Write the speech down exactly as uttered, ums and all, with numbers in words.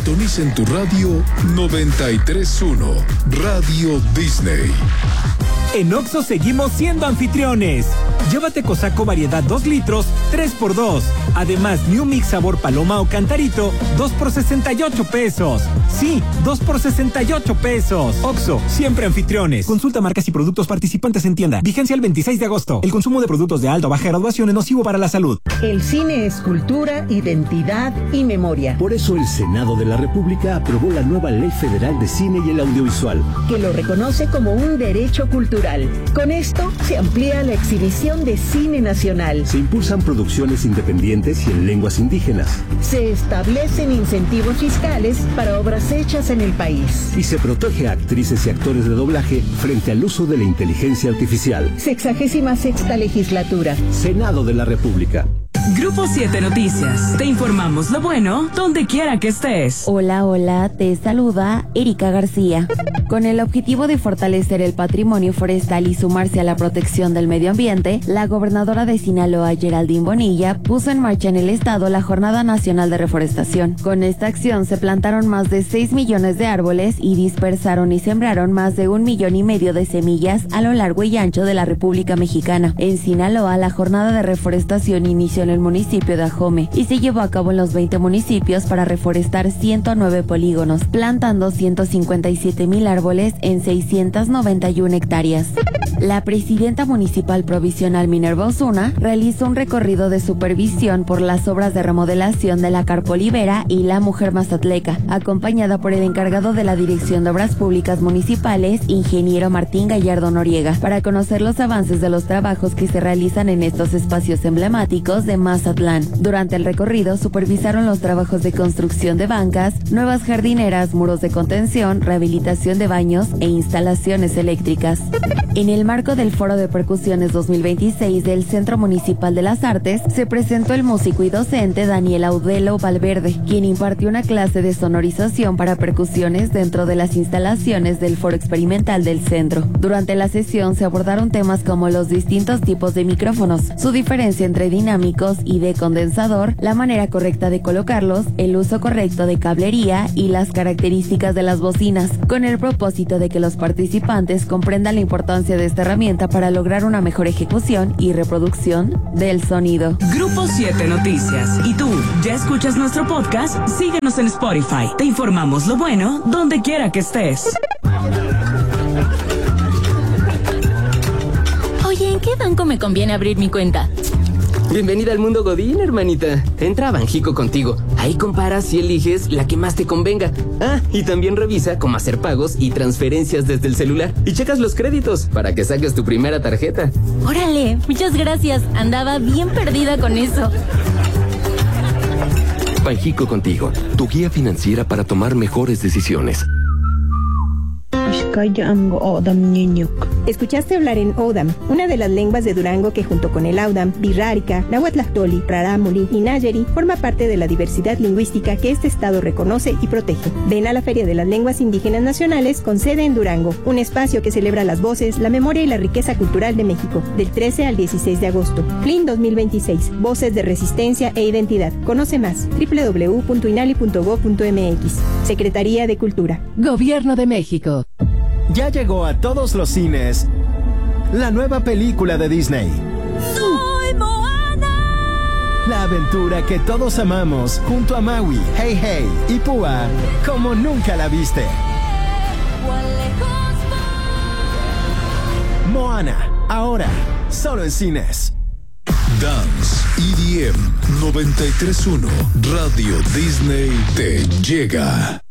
Sintoniza en tu radio noventa y tres punto uno, Radio Disney. En Oxxo seguimos siendo anfitriones. Llévate Cosaco variedad dos litros, tres por dos. Además, New Mix sabor paloma o cantarito, dos por sesenta y ocho pesos. Sí, dos por sesenta y ocho pesos. Oxxo, siempre anfitriones. Consulta marcas y productos participantes en tienda. Vigencia el veintiséis de agosto. El consumo de productos de alta o baja graduación es nocivo para la salud. El cine es cultura, identidad y memoria. Por eso el Senado de la República aprobó la nueva Ley Federal de Cine y el Audiovisual, que lo reconoce como un derecho cultural. Con esto se amplía la exhibición de cine nacional. Se impulsan producciones independientes y en lenguas indígenas. Se establecen incentivos fiscales para obras hechas en el país. Y se protege a actrices y actores de doblaje frente al uso de la inteligencia artificial. Sexagésima sexta legislatura. Senado de la República. Grupo siete Noticias. Te informamos lo bueno donde quiera que estés. Hola, hola, te saluda Erika García. Con el objetivo de fortalecer el patrimonio forestal y sumarse a la protección del medio ambiente, la gobernadora de Sinaloa, Geraldine Bonilla, puso en marcha en el estado la Jornada Nacional de Reforestación. Con esta acción se plantaron más de seis millones de árboles y dispersaron y sembraron más de un millón y medio de semillas a lo largo y ancho de la República Mexicana. En Sinaloa, la jornada de reforestación inició en el municipio de Ajome y se llevó a cabo en los veinte municipios para reforestar ciento nueve polígonos, plantando ciento cincuenta y siete mil árboles en seiscientas noventa y una hectáreas. La presidenta municipal provisional Minerva Osuna realizó un recorrido de supervisión por las obras de remodelación de la Carpa Olivera y la Mujer Mazatleca, acompañada por el encargado de la Dirección de Obras Públicas Municipales, ingeniero Martín Gallardo Noriega, para conocer los avances de los trabajos que se realizan en estos espacios emblemáticos de Mazatlán. Durante el recorrido supervisaron los trabajos de construcción de bancas, nuevas jardineras, muros de contención, rehabilitación de baños e instalaciones eléctricas. En el marco del Foro de Percusiones dos mil veintiséis del Centro Municipal de las Artes, se presentó el músico y docente Daniel Audelo Valverde, quien impartió una clase de sonorización para percusiones dentro de las instalaciones del Foro Experimental del centro. Durante la sesión se abordaron temas como los distintos tipos de micrófonos, su diferencia entre dinámicos y de condensador, la manera correcta de colocarlos, el uso correcto de cablería y las características de las bocinas, con el propósito de que los participantes comprendan la importancia de esta herramienta para lograr una mejor ejecución y reproducción del sonido. Grupo siete Noticias. ¿Y tú, ya escuchas nuestro podcast? Síguenos en Spotify. Te informamos lo bueno donde quiera que estés. Oye, ¿en qué banco me conviene abrir mi cuenta? Bienvenida al mundo Godín, hermanita. Entra a Banjico Contigo. Ahí comparas y eliges la que más te convenga. Ah, y también revisa cómo hacer pagos y transferencias desde el celular. Y checas los créditos para que saques tu primera tarjeta. Órale, muchas gracias. Andaba bien perdida con eso. Banjico Contigo, tu guía financiera para tomar mejores decisiones. Escuchaste hablar en Odam, una de las lenguas de Durango que junto con el Audam, Birrárica, Nahuatlactoli, Rarámuri y Nayeri forma parte de la diversidad lingüística que este estado reconoce y protege. Ven a la Feria de las Lenguas Indígenas Nacionales con sede en Durango, un espacio que celebra las voces, la memoria y la riqueza cultural de México, del trece al dieciséis de agosto. F L I N dos mil veintiséis, Voces de Resistencia e Identidad. Conoce más, doble u doble u doble u punto inali punto gob punto eme equis. Secretaría de Cultura. Gobierno de México. Ya llegó a todos los cines la nueva película de Disney. ¡Soy Moana! La aventura que todos amamos junto a Maui, Hey Hey y Púa como nunca la viste. Moana, ahora, solo en cines. Dance E D M noventa y tres punto uno Radio Disney te llega.